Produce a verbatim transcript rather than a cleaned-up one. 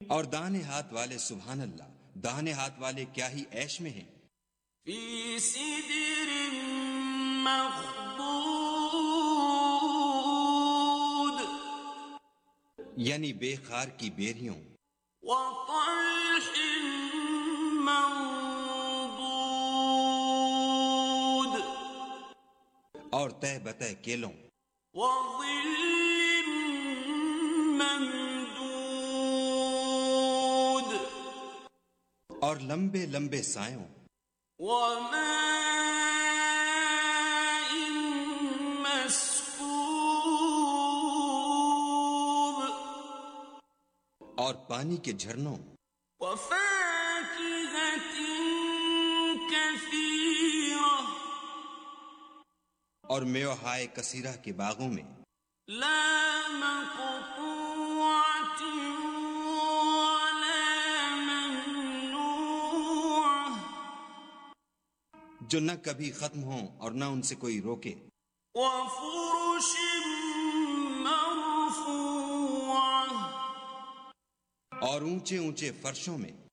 اور دانے ہاتھ والے سبحان اللہ، داہنے ہاتھ والے کیا ہی عیش میں ہیں، فی سدر مخضود، یعنی بے خار کی بیریوں، وطلح منضود، اور تہ بتہ کیلوں، وظل ممدود، اور لمبے لمبے سایوں، وماء مسکوب، اور پانی کے جھرنوں، وفاکہۃ کثیرہ، اور میوہائے کثیرہ کے باغوں میں، لا مقطوعۃ ولا ممنوعہ، جو نہ کبھی ختم ہوں اور نہ ان سے کوئی روکے، وفرش مرفوعہ، اور اونچے اونچے فرشوں میں،